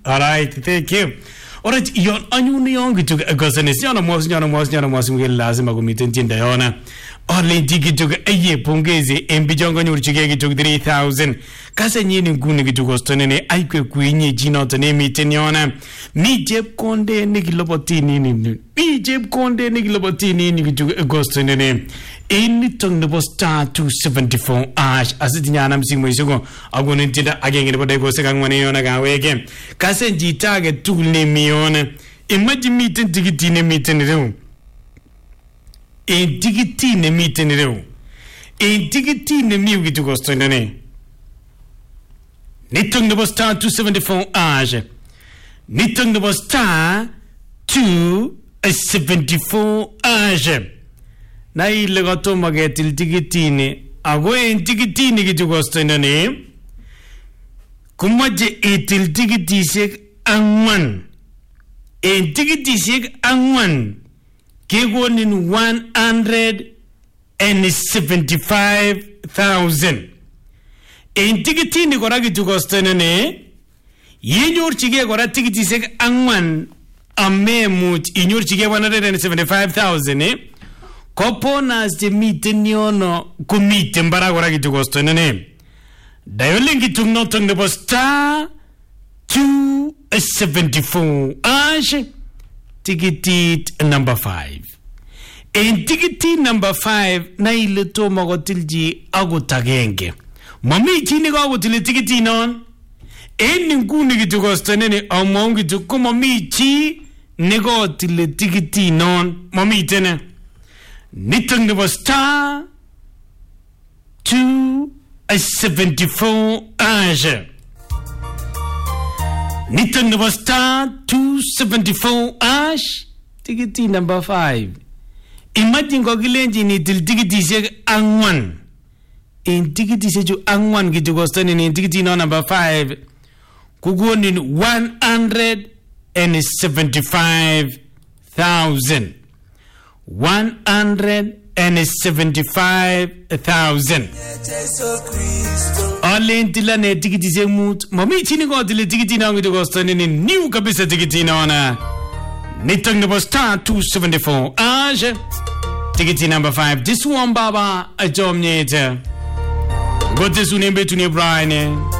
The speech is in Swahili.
All right, thank you. Alright, yon anyuni yon kitu gosenes yana mwasi mge lazima kumiten tinda yona. Ole kitu eye pongezi embijongo nyurchige kitu 3000. Kasa nyini nguni kitu gostonene aikwe kuinye jinoto ne miten yona. Mi jeb konde nikilopotini ni. Mi jeb konde nikilopotini ni kitu gostonene. Eni tong nebo star 274 ash asiti nyana msimu isugo agone tinda agenge nebo dego sekang mane yona gaweke. Kasa njitage tule miona. Imagine meeting tikiti ne meeting reu. En tikiti ne meeting reu. En tikiti ne miu gitu gostonene. Nitong nebo star 274 ash. Nitong nebo star 274 ash. Na ile gato magetil tikitini ago en tikitini kitu gostendane kumaje etil tikitishek angwan en tikitishek angwan kegonin 175,000 en tikitini kora kitu gostendane yenyorchige kora tikitishek angwan amemuch inyorchige 175,000 Koponas je miten yono kumiten baragora kitu gostonene. Dialing kitu notong nebo star 274 ash ticket number 5. En ticket number 5 na ile to magotilji agutagenge. Mami chini ko agutil ticket non. En nguni kitu gostonene among kitu ko mami chi negotil ticket non mami tene. Nitong nebo star 274 ash. Nitong nebo star 274 ash. Tikiti number 5. Imagine ko kilenji nitil tikitishek angwan. In tikitishek ju angwan kitu gostoni in tikiti no number 5. Kugonin 175,000. 175,000. Olen tila ne tikiti se mut. Mami chini ko tile tikiti na ngitu gostoni ni new kabisa tikiti na wana. Nitong nebo star 274 ash. Tikiti number 5. This one baba a jom nyete. Gote sunembe tunye Brian.